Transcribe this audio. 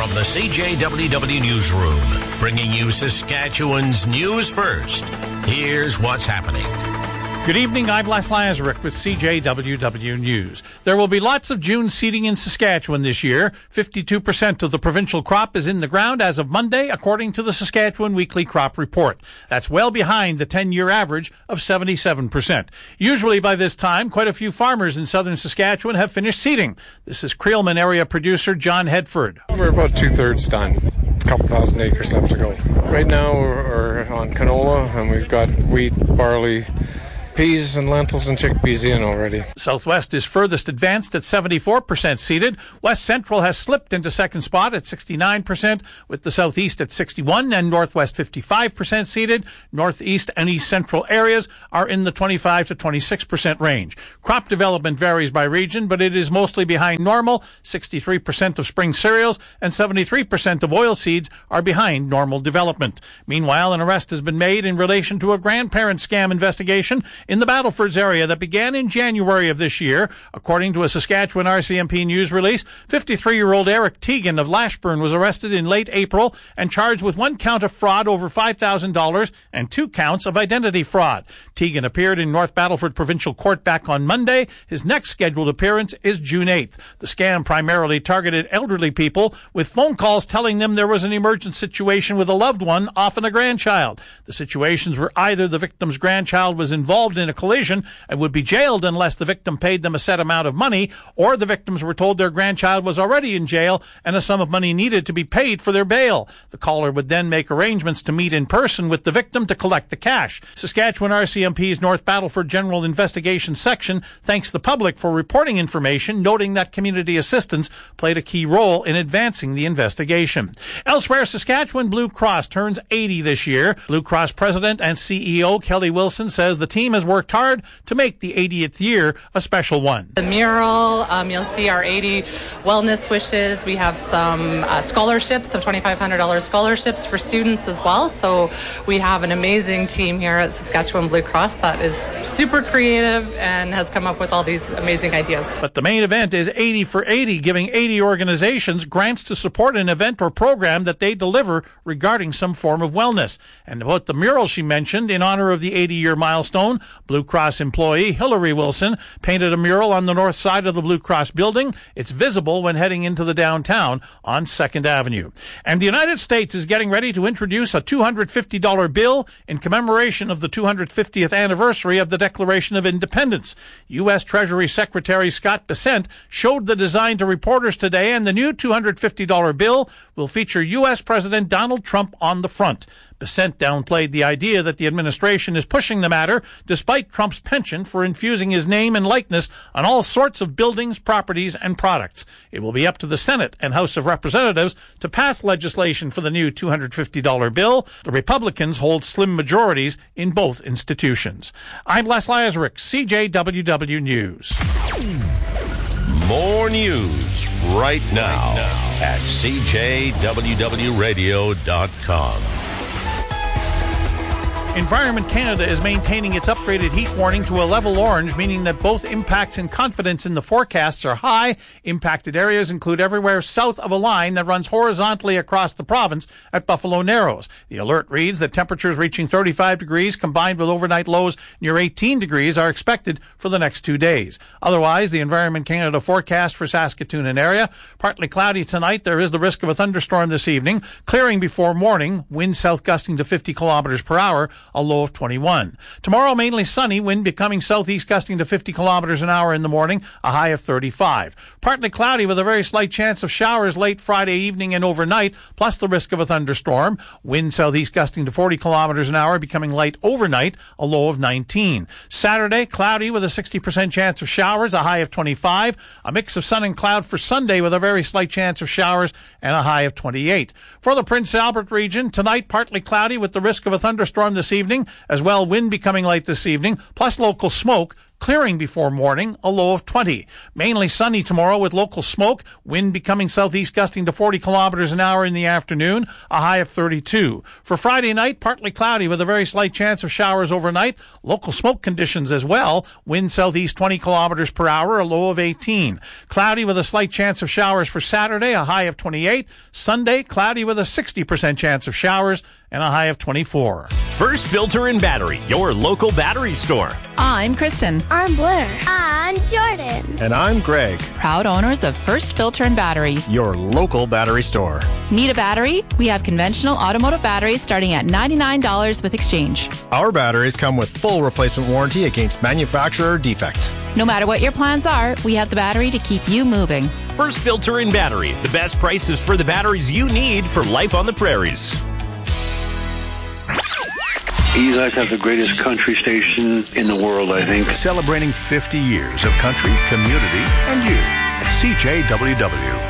From the CJWW Newsroom, bringing you Saskatchewan's news first. Here's what's happening. Good evening, I'm Les Lazaruk with CJWW News. There will be lots of June seeding in Saskatchewan this year. 52% of the provincial crop is in the ground as of Monday, according to the Saskatchewan Weekly Crop Report. That's well behind the 10-year average of 77%. Usually by this time, quite a few farmers in southern Saskatchewan have finished seeding. This is Creelman area producer John Hedford. We're about two-thirds done. A couple thousand acres left to go. Right now we're on canola, and we've got wheat, barley, peas and lentils and chickpeas in already. Southwest is furthest advanced at 74% seeded. West Central has slipped into second spot at 69%, with the Southeast at 61% and Northwest 55% seeded. Northeast and East Central areas are in the 25 to 26% range. Crop development varies by region, but it is mostly behind normal. 63% of spring cereals and 73% of oilseeds are behind normal development. Meanwhile, an arrest has been made in relation to a grandparent scam investigation in the Battlefords area that began in January of this year. According to a Saskatchewan RCMP news release, 53-year-old Eric Teagan of Lashburn was arrested in late April and charged with one count of fraud over $5,000 and 2 counts of identity fraud. Teagan appeared in North Battleford Provincial Court back on Monday. His next scheduled appearance is June 8th. The scam primarily targeted elderly people with phone calls telling them there was an emergent situation with a loved one, often a grandchild. The situations were either the victim's grandchild was involved in a collision and would be jailed unless the victim paid them a set amount of money, or the victims were told their grandchild was already in jail and a sum of money needed to be paid for their bail. The caller would then make arrangements to meet in person with the victim to collect the cash. Saskatchewan RCMP's North Battleford General Investigation Section thanks the public for reporting information, noting that community assistance played a key role in advancing the investigation. Elsewhere, Saskatchewan Blue Cross turns 80 this year. Blue Cross President and CEO Kelly Wilson says the team has worked hard to make the 80th year a special one. The mural, you'll see our 80 wellness wishes. We have some scholarships, some $2,500 scholarships for students as well. So we have an amazing team here at Saskatchewan Blue Cross that is super creative and has come up with all these amazing ideas. But the main event is 80 for 80, giving 80 organizations grants to support an event or program that they deliver regarding some form of wellness. And about the mural she mentioned, in honor of the 80-year milestone, Blue Cross employee Hillary Wilson painted a mural on the north side of the Blue Cross building. It's visible when heading into the downtown on 2nd Avenue. And the United States is getting ready to introduce a $250 bill in commemoration of the 250th anniversary of the Declaration of Independence. U.S. Treasury Secretary Scott Bessent showed the design to reporters today, and the new $250 bill will feature U.S. President Donald Trump on the front. Bessent downplayed the idea that the administration is pushing the matter, despite Trump's penchant for infusing his name and likeness on all sorts of buildings, properties, and products. It will be up to the Senate and House of Representatives to pass legislation for the new $250 bill. The Republicans hold slim majorities in both institutions. I'm Les Lazaruk, CJWW News. More news right now at CJWWRadio.com. Environment Canada is maintaining its upgraded heat warning to a level orange, meaning that both impacts and confidence in the forecasts are high. Impacted areas include everywhere south of a line that runs horizontally across the province at Buffalo Narrows. The alert reads that temperatures reaching 35 degrees combined with overnight lows near 18 degrees are expected for the next 2 days. Otherwise, the Environment Canada forecast for Saskatoon and area: partly cloudy tonight. There is the risk of a thunderstorm this evening. Clearing before morning. Wind south gusting to 50 kilometers per hour. A low of 21. Tomorrow, mainly sunny, wind becoming southeast gusting to 50 kilometers an hour in the morning, a high of 35. Partly cloudy with a very slight chance of showers late Friday evening and overnight, plus the risk of a thunderstorm. Wind southeast gusting to 40 kilometers an hour, becoming light overnight, a low of 19. Saturday, cloudy with a 60% chance of showers, a high of 25. A mix of sun and cloud for Sunday with a very slight chance of showers and a high of 28. For the Prince Albert region, tonight partly cloudy with the risk of a thunderstorm this evening, as well wind becoming light this evening, plus local smoke, clearing before morning, a low of 20. Mainly sunny tomorrow with local smoke, wind becoming southeast gusting to 40 kilometers an hour in the afternoon, a high of 32. For Friday night, partly cloudy with a very slight chance of showers overnight, local smoke conditions as well, wind southeast 20 kilometers per hour, a low of 18. Cloudy with a slight chance of showers for Saturday, a high of 28. Sunday, cloudy with a 60% chance of showers and a high of 24. First Filter and Battery, your local battery store. I'm Kristen. I'm Blair. I'm Jordan. And I'm Greg. Proud owners of First Filter and Battery, your local battery store. Need a battery? We have conventional automotive batteries starting at $99 with exchange. Our batteries come with full replacement warranty against manufacturer defect. No matter what your plans are, we have the battery to keep you moving. First Filter and Battery, the best prices for the batteries you need for life on the prairies. You guys have the greatest country station in the world, I think. Celebrating 50 years of country, community, and you. CJWW.